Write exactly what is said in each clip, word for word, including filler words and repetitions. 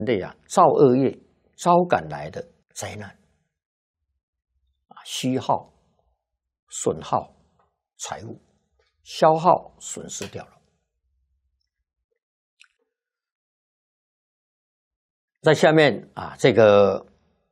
类啊造恶业招赶来的灾难啊，虚耗、损耗财物，消耗损失掉了。在下面啊，这个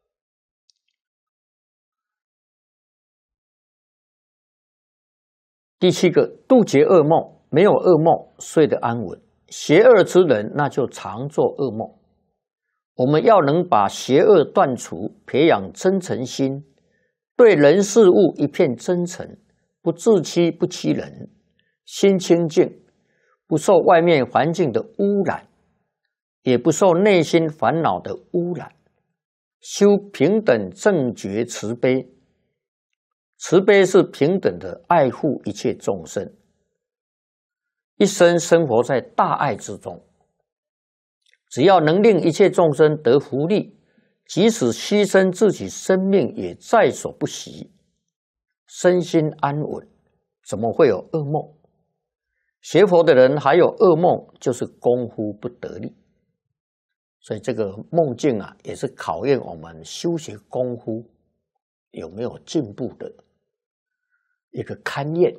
第七个，杜绝噩梦，没有噩梦睡得安稳。邪恶之人，那就常做噩梦。我们要能把邪恶断除，培养真诚心，对人事物一片真诚，不自欺不欺人，心清净，不受外面环境的污染，也不受内心烦恼的污染，修平等正觉慈悲。慈悲是平等的爱护一切众生，一生生活在大爱之中。只要能令一切众生得福利，即使牺牲自己生命也在所不惜，身心安稳，怎么会有噩梦？学佛的人还有噩梦，就是功夫不得力。所以这个梦境啊，也是考验我们修学功夫有没有进步的一个勘验。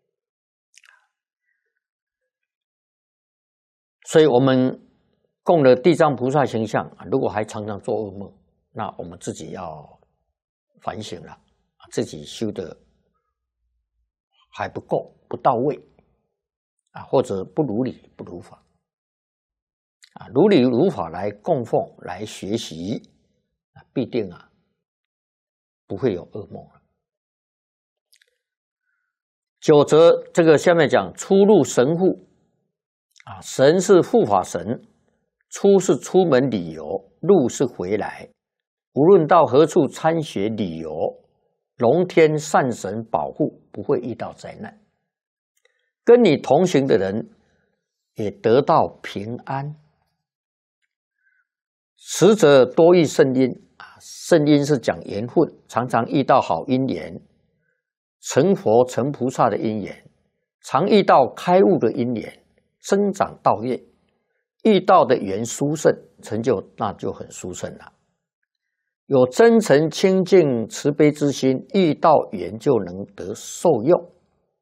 所以我们供了地藏菩萨形象，如果还常常做噩梦，那我们自己要反省了，自己修的还不够，不到位啊，或者不如理不如法啊，如理如法来供奉来学习，必定啊不会有噩梦了。九则这个下面讲出入神护啊，神是护法神，出是出门理由，入是回来。无论到何处参学理由，龙天善神保护，不会遇到灾难。跟你同行的人也得到平安。十则多遇圣因啊，圣因是讲缘分，常常遇到好因缘，成佛成菩萨的因缘，常遇到开悟的因缘，增长道业，遇到的缘殊胜，成就那就很殊胜了。有真诚清净慈悲之心，遇到缘就能得受用。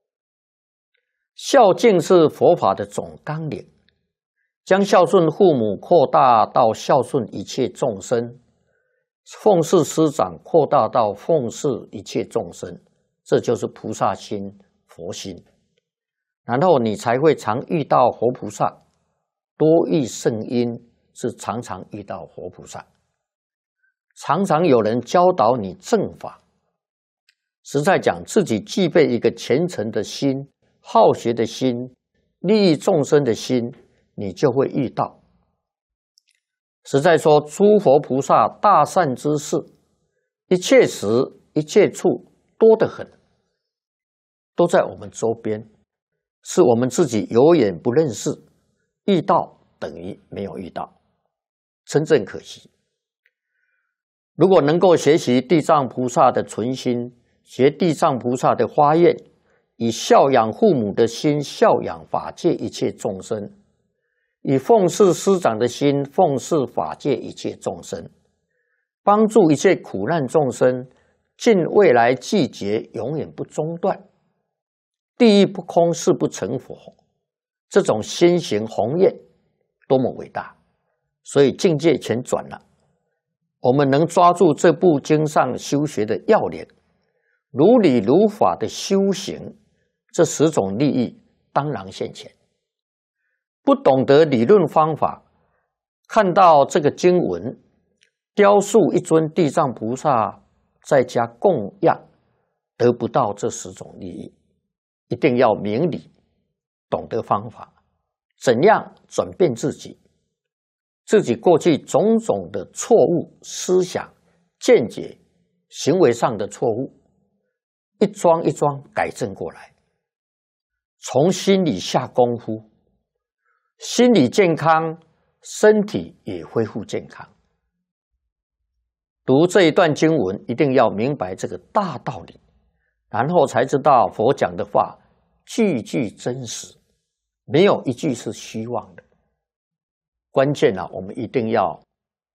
孝敬是佛法的总纲领，将孝顺父母扩大到孝顺一切众生，奉事师长扩大到奉事一切众生，这就是菩萨心、佛心。然后你才会常遇到活菩萨，多遇圣因是常常遇到活菩萨，常常有人教导你正法。实在讲，自己具备一个虔诚的心、好学的心、利益众生的心，你就会遇到。实在说，诸佛菩萨大善之事，一切时一切处多得很，都在我们周边，是我们自己有眼不认识，遇到等于没有遇到，真正可惜。如果能够学习地藏菩萨的纯心，学地藏菩萨的发愿，以孝养父母的心孝养法界一切众生，以奉事师长的心奉事法界一切众生，帮助一切苦难众生，尽未来季节永远不中断，地狱不空，誓不成佛。这种心行宏愿多么伟大！所以境界全转了。我们能抓住这部经上修学的要领，如理如法的修行，这十种利益当然现前。不懂得理论方法，看到这个经文雕塑一尊地藏菩萨在家供养，得不到这十种利益。一定要明理，懂得方法，怎样转变自己，自己过去种种的错误思想、见解、行为上的错误，一桩一桩改正过来，从心里下功夫，心理健康，身体也恢复健康。读这一段经文，一定要明白这个大道理，然后才知道佛讲的话句句真实，没有一句是虚妄的。关键啊，我们一定要